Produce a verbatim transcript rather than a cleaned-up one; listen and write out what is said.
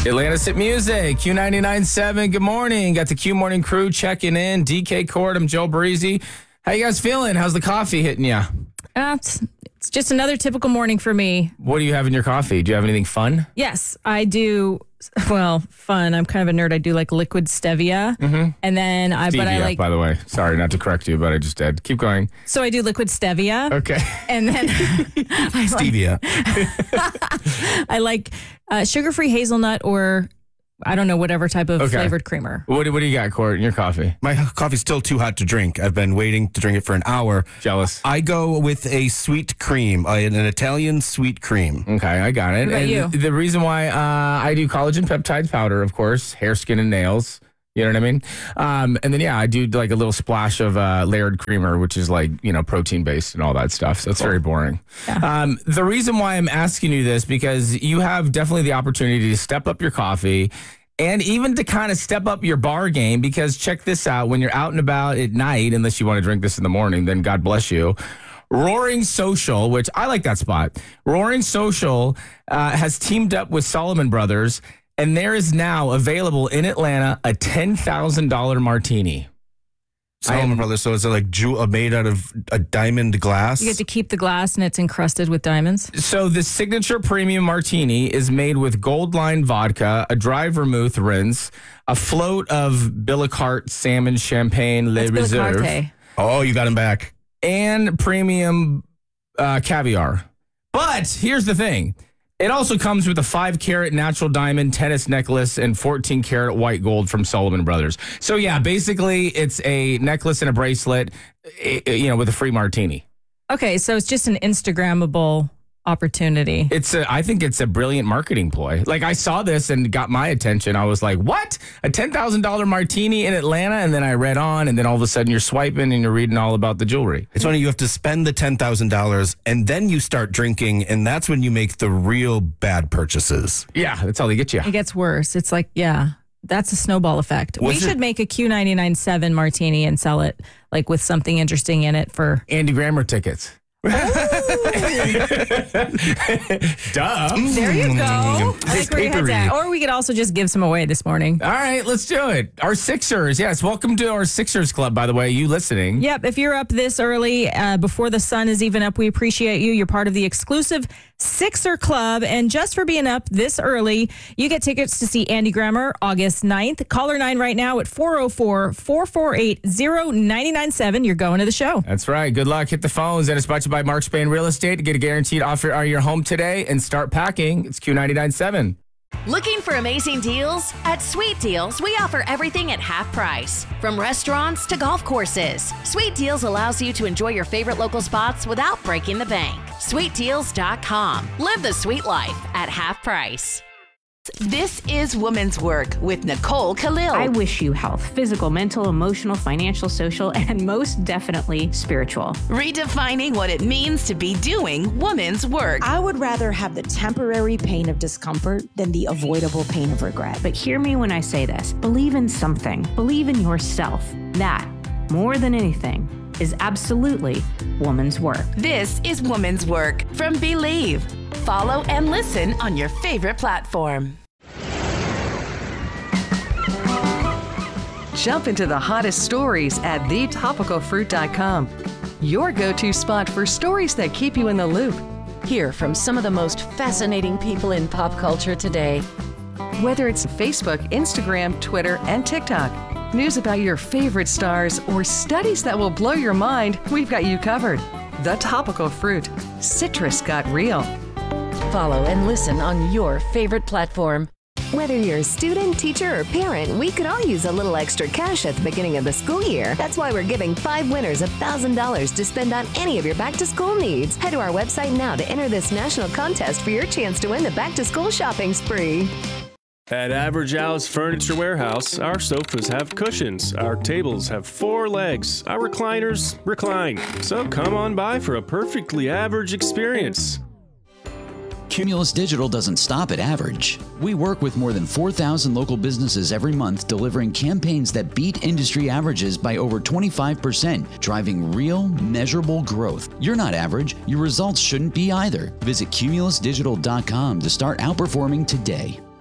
Atlanta Sit Music, Q ninety-nine point seven. Good morning. Got the Q Morning crew checking in. D K Court, I'm Joe Breezy. How you guys feeling? How's the coffee hitting you? Uh, it's, it's just another typical morning for me. What do you have in your coffee? Do you have anything fun? Yes, I do. Well, fun. I'm kind of a nerd. I do like liquid stevia. Mm-hmm. And then I, Stevia, but I like, by the way. Sorry not to correct you, but I just did. Keep going. so I do liquid stevia. Okay. And then I like, Stevia. I like uh, sugar-free hazelnut or I don't know, whatever type of Okay. flavored creamer. What, do- what do you got, Court, in your coffee? My coffee's still too hot to drink. I've been waiting to drink it for an hour. Jealous. I go with a sweet cream, uh, an Italian sweet cream. Okay, I got it. What about and you? The reason why uh, I do collagen peptide powder, of course, hair, skin, and nails. You know what I mean? Um, and then, yeah, I do like a little splash of uh, layered creamer, which is like, you know, protein based and all that stuff. So it's very boring. Yeah. Um, the reason why I'm asking you this, because you have definitely the opportunity to step up your coffee and even to kind of step up your bar game, because check this out. When you're out and about at night, unless you want to drink this in the morning, then God bless you. Roaring Social, which I like that spot. Roaring Social uh, has teamed up with Solomon Brothers, and there is now available in Atlanta a ten thousand dollars martini. Solomon am- Brothers, so is it like ju- uh, made out of a diamond glass? You get to keep the glass and it's encrusted with diamonds. So the signature premium martini is made with gold line vodka, a dry vermouth rinse, a float of Billicart salmon champagne Le That's Reserve, Billicarte. Oh, you got him back. and premium uh, caviar. But here's the thing. It also comes with a five carat natural diamond tennis necklace and fourteen karat white gold from Solomon Brothers. So yeah, basically it's a necklace and a bracelet, eh, eh, you know, with a free martini. Okay, so it's just an Instagrammable opportunity. It's a, I think it's a brilliant marketing ploy. Like I saw this and got my attention. I was like, what? A ten thousand dollars martini in Atlanta? And then I read on, and then all of a sudden you're swiping and you're reading all about the jewelry. It's funny, you have to spend the ten thousand dollars and then you start drinking, and that's when you make the real bad purchases. Yeah, that's how they get you. It gets worse. It's like, yeah, that's a snowball effect. Was we it- should make a Q ninety-nine point seven martini and sell it like with something interesting in it for. Andy Grammer tickets. Duh. There you go. I like where your head's at. Or we could also just give some away this morning. All right, let's do it. Our Sixers. Yes, welcome to our Sixers Club, by the way. You listening? Yep. If you're up this early, uh, before the sun is even up, we appreciate you. You're part of the exclusive Sixer Club. And just for being up this early, you get tickets to see Andy Grammer August ninth. Caller nine right now at four oh four, four four eight, oh nine nine seven. You're going to the show. That's right. Good luck. Hit the phones. And it's brought to you by Mark Spain Real Estate to get a guaranteed offer on your home today and start packing. It's Q ninety-nine point seven. Looking for amazing deals? At Sweet Deals, we offer everything at half price. From restaurants to golf courses, Sweet Deals allows you to enjoy your favorite local spots without breaking the bank. sweet deals dot com. Live the sweet life at half price. This is Woman's Work with Nicole Khalil. I wish you health, physical, mental, emotional, financial, social, and most definitely spiritual. Redefining what it means to be doing woman's work. I would rather have the temporary pain of discomfort than the avoidable pain of regret. But hear me when I say this. Believe in something. Believe in yourself. That, more than anything, is absolutely woman's work. This is Woman's Work from Believe. Follow and listen on your favorite platform. Jump into the hottest stories at the topical fruit dot com. Your go-to spot for stories that keep you in the loop. Hear from some of the most fascinating people in pop culture today. Whether it's Facebook, Instagram, Twitter, and TikTok, news about your favorite stars, or studies that will blow your mind, we've got you covered. The Topical Fruit. Citrus got real. Follow and listen on your favorite platform. Whether you're a student, teacher, or parent, we could all use a little extra cash at the beginning of the school year. That's why we're giving five winners one thousand dollars to spend on any of your back-to-school needs. Head to our website now to enter this national contest for your chance to win the back-to-school shopping spree. At Average Al's Furniture Warehouse, our sofas have cushions, our tables have four legs, our recliners recline. So come on by for a perfectly average experience. Cumulus Digital doesn't stop at average. We work with more than four thousand local businesses every month, delivering campaigns that beat industry averages by over twenty-five percent, driving real, measurable growth. You're not average. Your results shouldn't be either. Visit cumulus digital dot com to start outperforming today.